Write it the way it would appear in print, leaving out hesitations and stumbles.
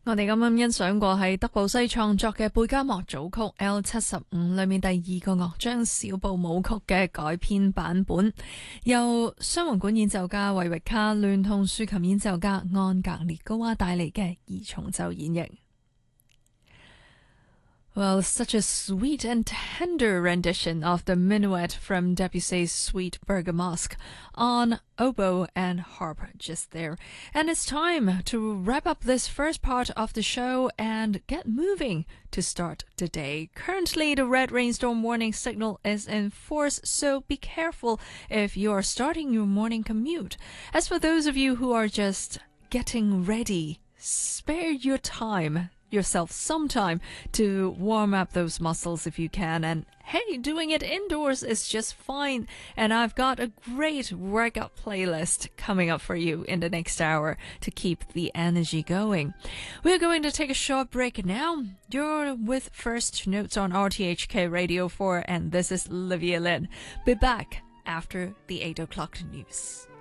我哋啱啱欣賞過係德布西創作嘅貝加莫組曲 L75裏面第二個樂章小步舞曲嘅改編版本，由雙簧管演奏家維域卡聯同豎琴演奏家安格列高娃帶嚟嘅二重奏演繹。Well, such a sweet and tender rendition of the minuet from Debussy's Suite Bergamasque on oboe and harp just there. And it's time to wrap up this first part of the show and get moving to start the day. Currently, the red rainstorm warning signal is in force, so be careful if you are starting your morning commute. As for those of you who are just getting ready, spare yourself some time to warm up those muscles if you can, and hey, doing it indoors is just fine. And I've got a great workout playlist coming up for you in the next hour to keep the energy going. We're going to take a short break now. You're with First Notes on RTHK Radio 4, and this is Livia Lynn. Be back after the 8 o'clock news.